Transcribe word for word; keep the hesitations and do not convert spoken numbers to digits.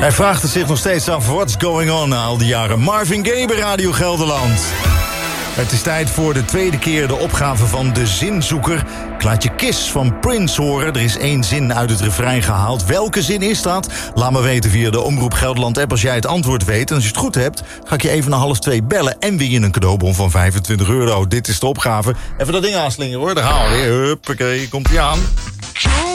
Hij vraagt het zich nog steeds af, what's going on na al die jaren. Marvin Gaye bij Radio Gelderland. Het is tijd voor de tweede keer de opgave van De Zinzoeker. Ik laat je Kiss van Prince horen. Er is één zin uit het refrein gehaald. Welke zin is dat? Laat me weten via de Omroep Gelderland app als jij het antwoord weet. En als je het goed hebt, ga ik je even na half twee bellen... en win je een cadeaubon van vijfentwintig euro. Dit is de opgave. Even dat ding aanslingeren hoor, daar gaan we weer. Huppakee, komt ie aan.